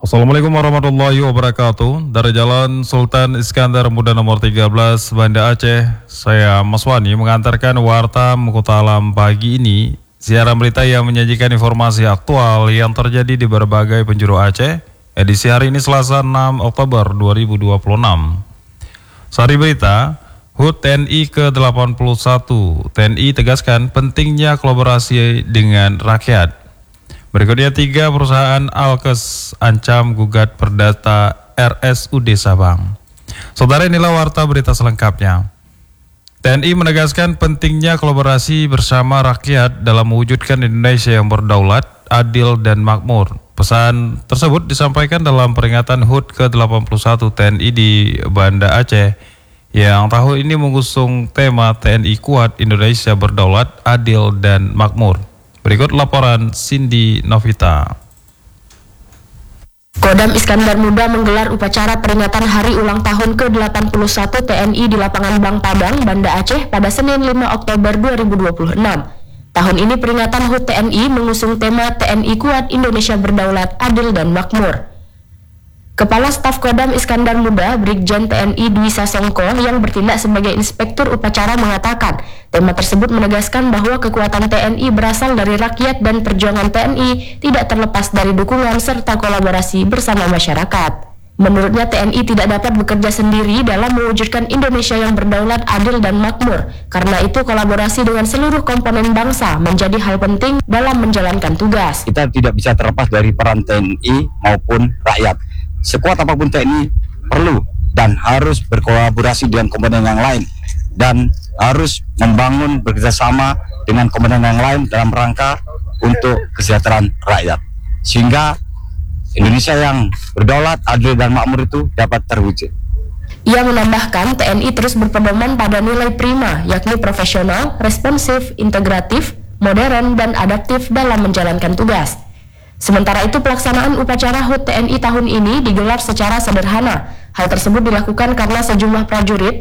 Assalamualaikum warahmatullahi wabarakatuh. Dari Jalan Sultan Iskandar Muda nomor 13 Banda Aceh, saya Mas Wani mengantarkan warta Muka Alam pagi ini. Siaran berita yang menyajikan informasi aktual yang terjadi di berbagai penjuru Aceh. Edisi hari ini Selasa 6 Oktober 2026. Sari berita, HUT TNI ke-81. TNI tegaskan pentingnya kolaborasi dengan rakyat. Berikutnya 3 perusahaan Alkes ancam gugat perdata RSUD Sabang. Saudara, inilah warta berita selengkapnya. TNI menegaskan pentingnya kolaborasi bersama rakyat dalam mewujudkan Indonesia yang berdaulat, adil dan makmur. Pesan tersebut disampaikan dalam peringatan HUT ke-81 TNI di Banda Aceh yang tahun ini mengusung tema TNI Kuat, Indonesia Berdaulat, Adil dan Makmur. Berikut laporan Cindy Novita. Kodam Iskandar Muda menggelar upacara peringatan hari ulang tahun ke-81 TNI di lapangan Bang Padang, Banda Aceh pada Senin 5 Oktober 2026. Tahun ini peringatan HUT TNI mengusung tema TNI Kuat, Indonesia Berdaulat, Adil dan Makmur. Kepala Staf Kodam Iskandar Muda, Brigjen TNI Dwi Sasongko yang bertindak sebagai inspektur upacara mengatakan, tema tersebut menegaskan bahwa kekuatan TNI berasal dari rakyat dan perjuangan TNI tidak terlepas dari dukungan serta kolaborasi bersama masyarakat. Menurutnya TNI tidak dapat bekerja sendiri dalam mewujudkan Indonesia yang berdaulat, adil dan makmur. Karena itu kolaborasi dengan seluruh komponen bangsa menjadi hal penting dalam menjalankan tugas. Kita tidak bisa terlepas dari peran TNI maupun rakyat. Sekuat apapun TNI perlu dan harus berkolaborasi dengan komponen yang lain dan harus membangun bekerjasama dengan komponen yang lain dalam rangka untuk kesejahteraan rakyat, sehingga Indonesia yang berdaulat, adil dan makmur itu dapat terwujud. Ia menambahkan TNI terus berpedoman pada nilai prima, yakni profesional, responsif, integratif, modern dan adaptif dalam menjalankan tugas. Sementara itu pelaksanaan upacara HUT TNI tahun ini digelar secara sederhana. Hal tersebut dilakukan karena sejumlah prajurit